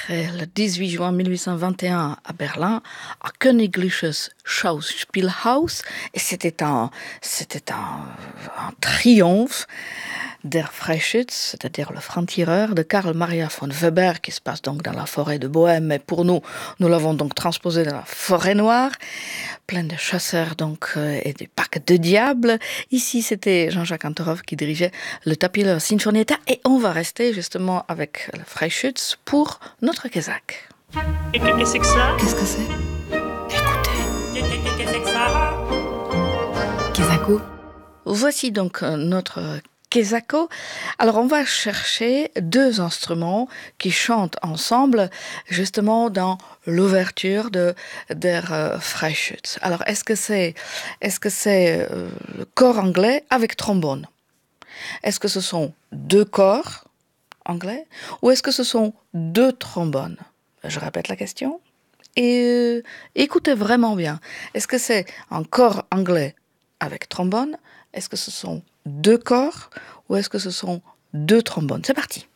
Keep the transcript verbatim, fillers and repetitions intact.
créé le dix-huit juin mille huit cent vingt et un à Berlin, à Königliches Schauspielhaus. Et c'était un, c'était un, un triomphe der Freischütz, c'est-à-dire le franc-tireur de Karl Maria von Weber, qui se passe donc dans la forêt de Bohême. Mais pour nous, nous l'avons donc transposé dans la forêt noire, pleine de chasseurs donc euh, et des packs de diables. Ici, c'était Jean-Jacques Antorov qui dirigeait le Tapir Sinfonietta. Et on va rester justement avec le Freischütz pour notre Kézak. Qu'est-ce que c'est que ça? Qu'est-ce que c'est? Écoutez. Qu'est-ce que c'est que ça? Kézako. Voici donc notre Kézako. Alors on va chercher deux instruments qui chantent ensemble justement dans l'ouverture de der euh, Freischütz. Alors est-ce que c'est est-ce que c'est euh, le corps anglais avec trombone? Est-ce que ce sont deux corps anglais ou est-ce que ce sont deux trombones? Je répète la question. Et euh, écoutez vraiment bien. Est-ce que c'est un corps anglais avec trombone? Est-ce que ce sont deux corps ou est-ce que ce sont deux trombones? C'est parti.